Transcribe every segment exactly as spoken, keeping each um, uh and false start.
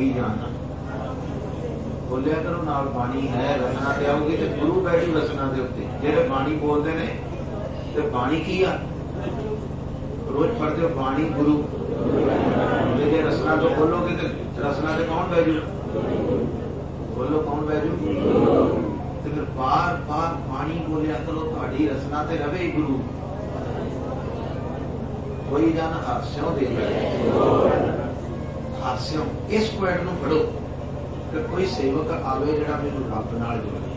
कोई जाना बोलिया करो नाल बाणी है रसना ते आओगी तो गुरु बैठी रसना के उत्ते जेडे बाणी बोलते ने ते बाणी की आ रोज पढ़ते हो बाणी गुरु जे रसना तो बोलोगे तो रसना से कौन बैजू बोलो कौन बैजू तो फिर बार बार बाणी बोलिया करो ਤੁਹਾਡੀ रसना ते रवे गुरु कोई जन हास्यों दे हास्यों इस पॉइंट नूं पढ़ो कि कोई सेवक आवे जिहड़ा मैनूं रब नाल जोड़े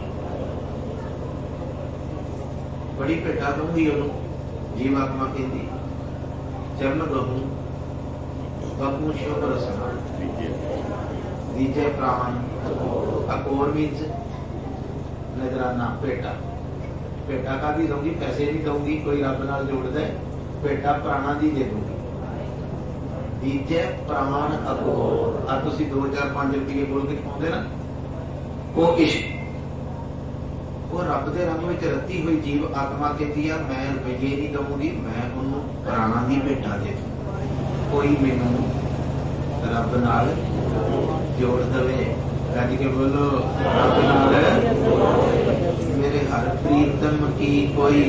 बड़ी भेटा दूंगी उन्होंने जीवात्मा कहती चरण गहूं बकू शुभ रसना दीजे प्राण अकोर मीन्स नजराना भेटा भेटा का भी दूंगी पैसे नहीं दूंगी कोई रब नाल जोड़ दे भेटा प्राणा दी दे दूंगी दीजे प्राण अकोर आ तुसी दो चार पांच रुपये बोल के पाउंदे ना वो इश्क वो रब दे रंग विच रती हुई जीव आत्मा कहती है मैं रुपये नहीं दूंगी मैं उन्होंने प्राणा दी भेटा दे दूंगी कोई मैनू रब नाल जोड़ दवे कज के बोलो रब नाल मेरे हर प्रीतम की कोई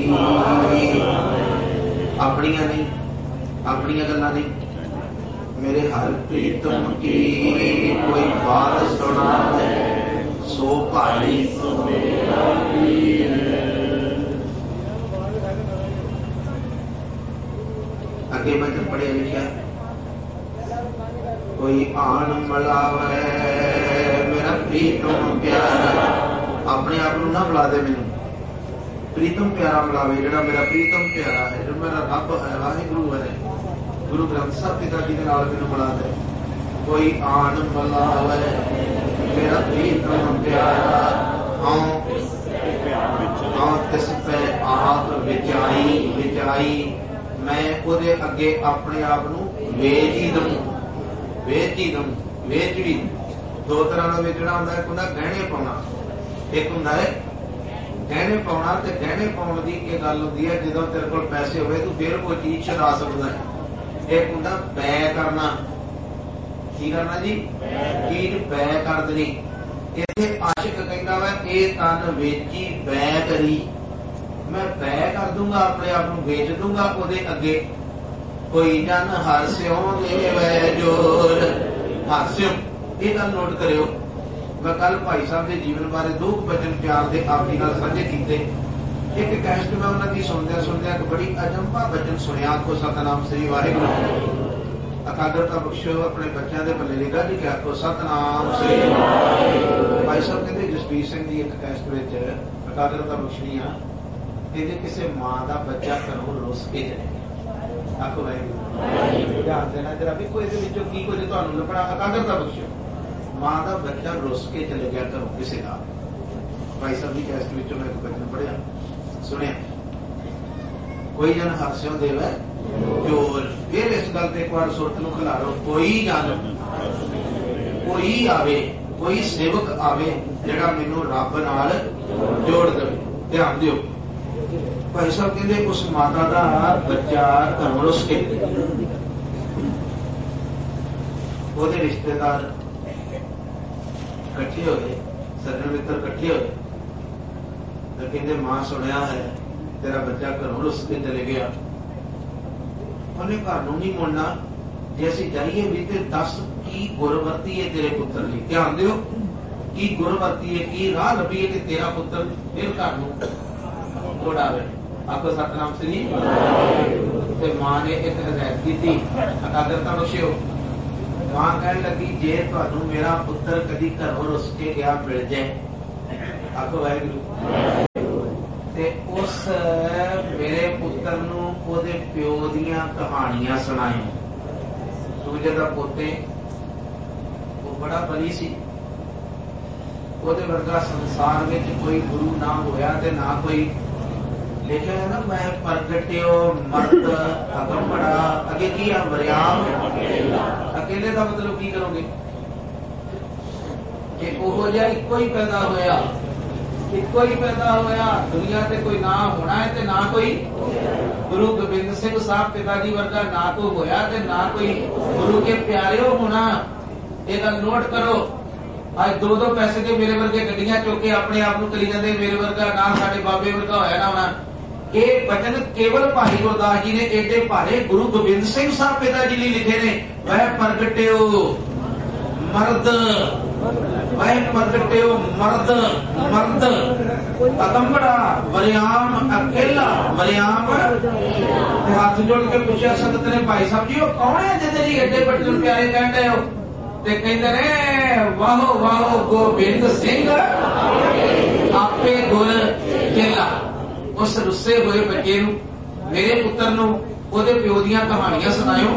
अपनियां नहीं अपनियां गल्लां नहीं मेरे हर प्रीतम की कोई बात सुना सो भाई अगे वचन पढ़िया लिखा कोई आन मिलावे मेरा प्रीतम प्यारा अपने आप को ना बुला दे मैनू प्रीतम प्यारा मिलावे जिहड़ा मेरा प्रीतम प्यारा है जो मेरा रब है वाहिगुरु है गुरु ग्रंथ साहब पिता जी के नाल मैनू मिला दे कोई आन मिलावे मेरा प्रीतम प्यारा हाँ हाँ तिस पे आप विचाई विचाई मैं उहदे अगे अपने आप नूं वेच ही दूं वेच ही दूं वेच भी दो तरह का वेचना हुंदा है। एक हुंदा गहने पाउणा एक हुंदा है गहने पाउणा ते गहने पाउण दी इह गल हुंदी है जदों तेरे कोल पैसे होवे तूं फिर कोई चीज छुड़ा सकदा है। एक हुंदा बै करना की करना जी चीज बै कर देनी इत्थे आशिक कहंदा वा इह तन वेची बै करी मैं बै कर दूंगा अपने आप नूं वेच दूंगा उहदे अगे कोई जन हास्यों देवे जोर हास्यों ये गल नोट करियो मैं कल भाई साहब के जीवन बारे दो वचन प्यार के आप जी नाल साझे कीते एक कैस्ट मैं उन्हां दी सुनदे सुनदे एक बड़ी अजंबा वचन सुनिया को सतनाम श्री वाहिगुरू अकादरता बख्शो अपने बच्चों के पल्ले लिखा जी क्या को सतनाम श्री भाई साहब कहते जसबीर सिंह की एक कैस्ट विच अकादरता बख्शनी आ कहते किसी मां का बच्चा घरों रुस के चले आखो वाहिगुरू ध्यान देना जरा भी कोई की कुछ तुहानूं लभना अकादरता बख्शो मां का बच्चा रुस के चले गया घरों किसी का भाई साहब की कैस्ट विच मैं एक वचन पढ़िया सुनिया कोई जन हास्यों देवे जोर फिर इस गल ते एक बार सुरत नूं खिलारो कोई जन कोई आवे कोई सेवक आवे जिहड़ा मैनूं रब नाल जोड़ देवे ध्यान दिओ भाई साहब कहते उस माता का बच्चा घरों रुस के ओहदे रिश्तेदार इकट्ठे हो गए सज्जन मित्र इकट्ठे हो गए तो कहते मां सुनिया है तेरा बच्चा घरों रुस के चले गया उन्हें घर नूं नहीं मुड़ना जे असीं जाइए भी ते दस की गुर वरती है तेरे पुत्र लई ध्यान दिओ की गुर वरती है की राह लभी है कि तेरा पुत्र फिर घर नूं मुड़ावे आपको सतनाम श्री ते मां ने एक हदायत की थी अकादरता बख्शियो मां कहने लगी जे तुहानूं मेरा पुत्र कदी घरों रुस के गया मिल जाए आपको वाहिगुरू ते उस मेरे पुत्र नूं ओहदे प्यो दीयां कहानियां सुणाई सूरज दा पोते वो बड़ा बली सी ओहदे वर्गा संसार में कोई गुरु ना होया ते ना कोई लिखा है ना मैं प्रगट्यो मर्द अगंबड़ा अगे की है वरियाम अकेले का मतलब की करोगे कि ओहो जिहा इक्को ही पैदा होया इक्को ही पैदा होया दुनिया से कोई ना होना है ते ना कोई गुरु गोबिंद सिंह साहब पिताजी वर्गा ना तो होया ते ना कोई गुरु के प्यारे होना ये गल नोट करो। अज दो दो पैसे के मेरे वर्गे गड्डियां चुक के अपने आप को करी जाते, मेरे वर्गा ना साडे बाबे वर्गा होया ना होना। ये वचन केवल भाई गुरदास जी ने एडे भारे गुरु गोबिंद सिंह साहब पिता जी ने लिखे ने। वह प्रगट्यो मर्द, वह प्रगट्यो मर्द मर्द अगंबड़ा वरियाम अकेला वरियाम। हाथ जोड़ के पूछा संगत ने, भाई साहब जी वो कौन है जिहदे जी एडे बच्चन प्यारे कह रहे हो? ते कहंदे ने वाहो वाहो गोबिंद सिंह आपे गुर चेला। उस रुस्से हुए बच्चे नूं, मेरे पुत्र नूं ओहदे प्यो दीयां कहानियां सुनायो।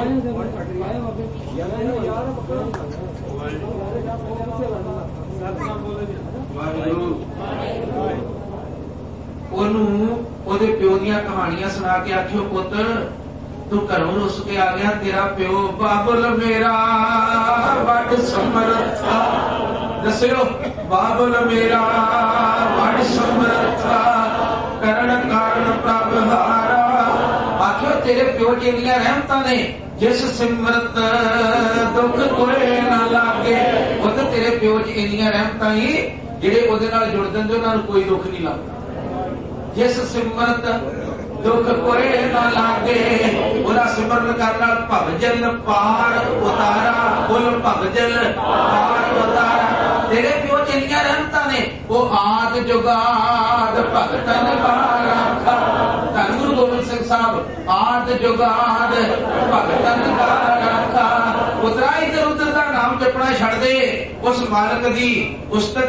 ओनू ओहदे प्यो दीयां कहानियां सुना के आखियो पुत्र तू घरों रुस के आ गया, तेरा प्यो बाबुल मेरा वड समर्था। दस्यो बाबुल मेरा वड समर्था करण कारण प्रभ हारा। आखियो तेरे प्यो जिहड़ियां रहमतां ने जिस सिमरत दुख कोई ना लागे। वो तो तेरे प्यो च इन्नियां रहमतां ही जिहड़े ओहदे नाल जुड़ जांदे उन्हां नूं कोई दुख नहीं लगदा। जिस सिमरत दुख कोई ना लागे, ओहदा सिमरन करना भगजन पार उतारा। बोल भगजन पार उतारा। तेरे प्यो चलिया रहमतां ने वो आद जुगाद भगतन का राखा। धन गुरु गोबिंद सिंह साहब आद जुगाद भगतन का राखा। उतरा इधर उधर का नाम जपना छड़ दे, उस मालक दी उस्तत